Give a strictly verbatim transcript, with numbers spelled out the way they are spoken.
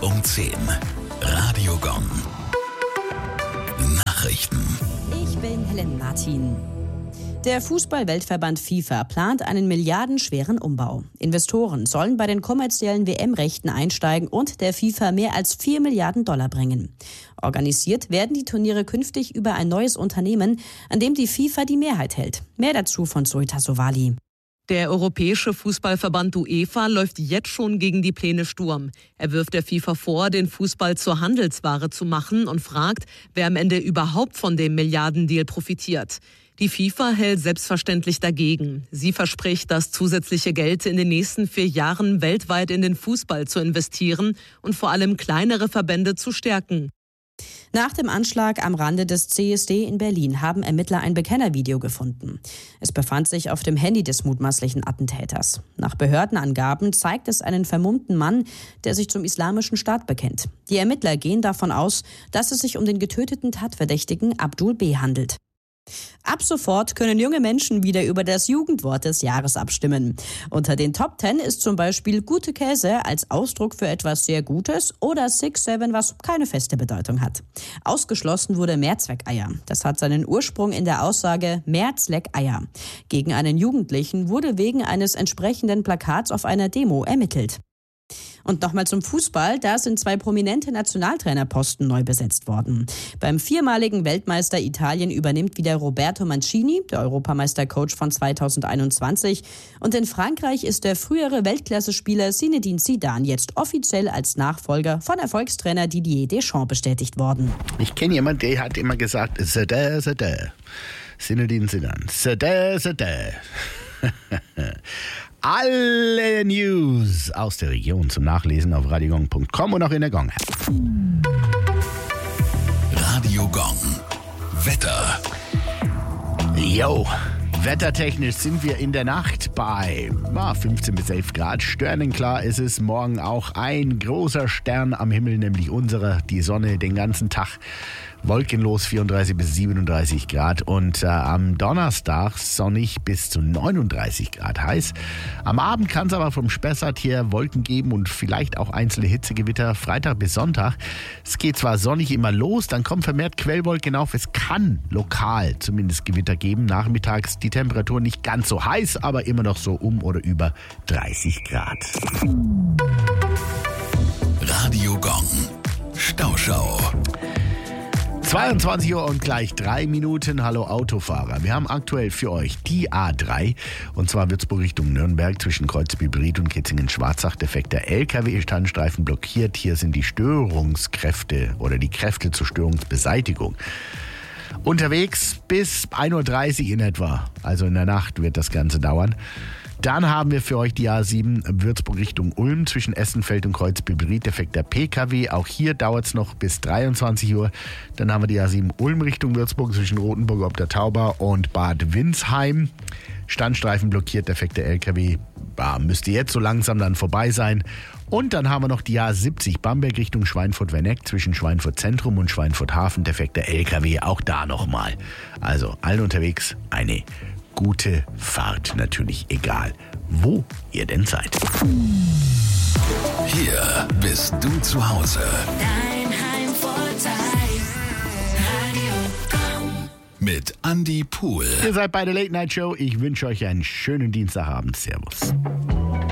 um zehn. Radio Gong. Nachrichten. Ich bin Helen Martin. Der Fußball-Weltverband FIFA plant einen milliardenschweren Umbau. Investoren sollen bei den kommerziellen W M-Rechten einsteigen und der FIFA mehr als vier Milliarden Dollar bringen. Organisiert werden die Turniere künftig über ein neues Unternehmen, an dem die FIFA die Mehrheit hält. Mehr dazu von Zoita Sowali. Der Europäische Fußballverband UEFA läuft jetzt schon gegen die Pläne Sturm. Er wirft der FIFA vor, den Fußball zur Handelsware zu machen und fragt, wer am Ende überhaupt von dem Milliardendeal profitiert. Die FIFA hält selbstverständlich dagegen. Sie verspricht, das zusätzliche Geld in den nächsten vier Jahren weltweit in den Fußball zu investieren und vor allem kleinere Verbände zu stärken. Nach dem Anschlag am Rande des C S D in Berlin haben Ermittler ein Bekennervideo gefunden. Es befand sich auf dem Handy des mutmaßlichen Attentäters. Nach Behördenangaben zeigt es einen vermummten Mann, der sich zum Islamischen Staat bekennt. Die Ermittler gehen davon aus, dass es sich um den getöteten Tatverdächtigen Abdul B. handelt. Ab sofort können junge Menschen wieder über das Jugendwort des Jahres abstimmen. Unter den Top Ten ist zum Beispiel gute Käse als Ausdruck für etwas sehr Gutes oder Six Seven, was keine feste Bedeutung hat. Ausgeschlossen wurde Mehrzweckeier. Das hat seinen Ursprung in der Aussage März leck Eier. Gegen einen Jugendlichen wurde wegen eines entsprechenden Plakats auf einer Demo ermittelt. Und nochmal zum Fußball, da sind zwei prominente Nationaltrainerposten neu besetzt worden. Beim viermaligen Weltmeister Italien übernimmt wieder Roberto Mancini, der Europameistercoach von zweitausendeinundzwanzig. Und in Frankreich ist der frühere Weltklasse-Spieler Zinedine Zidane jetzt offiziell als Nachfolger von Erfolgstrainer Didier Deschamps bestätigt worden. Ich kenne jemanden, der hat immer gesagt, Zidane, Zidane. Zinedine Zidane. Zidane, Zidane. Alle News aus der Region zum Nachlesen auf radiogong punkt com und auch in der Gong. Radio Gong. Wetter. Jo, wettertechnisch sind wir in der Nacht bei ah, fünfzehn bis elf Grad. Sternenklar ist es. Morgen auch ein großer Stern am Himmel, nämlich unserer, die Sonne, den ganzen Tag. Wolkenlos vierunddreißig bis siebenunddreißig Grad und äh, am Donnerstag sonnig bis zu neununddreißig Grad heiß. Am Abend kann es aber vom Spessart her Wolken geben und vielleicht auch einzelne Hitzegewitter Freitag bis Sonntag. Es geht zwar sonnig immer los, dann kommen vermehrt Quellwolken auf. Es kann lokal zumindest Gewitter geben. Nachmittags die Temperatur nicht ganz so heiß, aber immer noch so um oder über dreißig Grad. Radio Gong. Stauschau. zweiundzwanzig Uhr und gleich drei Minuten. Hallo Autofahrer. Wir haben aktuell für euch die A drei und zwar Würzburg Richtung Nürnberg zwischen Kreuzbild und Kitzingen-Schwarzach. Defekter L K W-Standstreifen blockiert. Hier sind die Störungskräfte oder die Kräfte zur Störungsbeseitigung unterwegs bis ein Uhr dreißig in etwa. Also in der Nacht wird das Ganze dauern. Dann haben wir für euch die A sieben Würzburg Richtung Ulm zwischen Essenfeld und Kreuzbild, defekter P K W. Auch hier dauert es noch bis dreiundzwanzig Uhr. Dann haben wir die A sieben Ulm Richtung Würzburg zwischen Rothenburg ob der Tauber und Bad Windsheim. Standstreifen blockiert, defekter L K W. Ja, müsste jetzt so langsam dann vorbei sein. Und dann haben wir noch die A siebzig Bamberg Richtung Schweinfurt-Werneck zwischen Schweinfurt Zentrum und Schweinfurt Hafen, defekter L K W. Auch da nochmal. Also allen unterwegs eine gute Fahrt, natürlich egal, wo ihr denn seid. Hier bist du zu Hause. Dein Heimvorteil. Radio Gong. Mit Andi Pohl. Ihr seid bei der Late Night Show. Ich wünsche euch einen schönen Dienstagabend. Servus.